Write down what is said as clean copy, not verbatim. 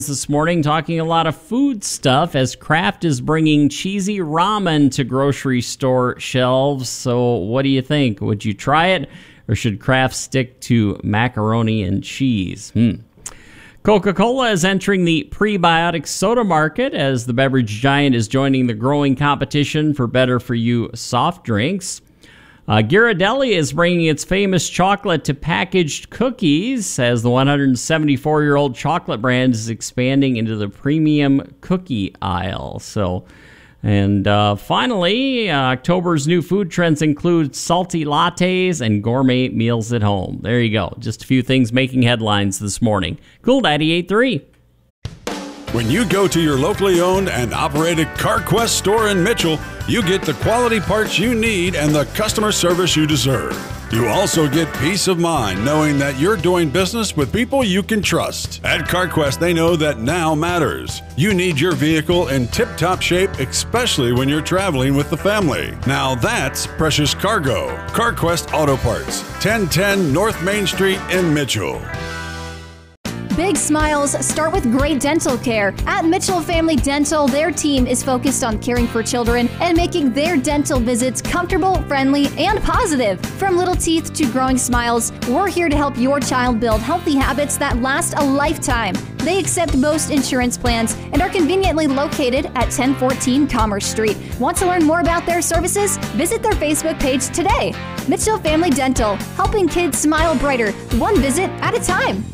This morning talking a lot of food stuff as Kraft is bringing cheesy ramen to grocery store shelves. So what do you think? Would you try it, or should Kraft stick to macaroni and cheese? Coca-Cola is entering the prebiotic soda market as the beverage giant is joining the growing competition for better-for-you soft drinks. Ghirardelli is bringing its famous chocolate to packaged cookies as the 174-year-old chocolate brand is expanding into the premium cookie aisle. Finally, October's new food trends include salty lattes and gourmet meals at home. There you go. Just a few things making headlines this morning. Cool 98.3. When you go to your locally owned and operated CarQuest store in Mitchell, you get the quality parts you need and the customer service you deserve. You also get peace of mind knowing that you're doing business with people you can trust. At CarQuest, they know that now matters. You need your vehicle in tip-top shape, especially when you're traveling with the family. Now that's precious cargo. CarQuest Auto Parts, 1010 North Main Street in Mitchell. Big smiles start with great dental care. At Mitchell Family Dental, their team is focused on caring for children and making their dental visits comfortable, friendly, and positive. From little teeth to growing smiles, we're here to help your child build healthy habits that last a lifetime. They accept most insurance plans and are conveniently located at 1014 Commerce Street. Want to learn more about their services? Visit their Facebook page today. Mitchell Family Dental, helping kids smile brighter, one visit at a time.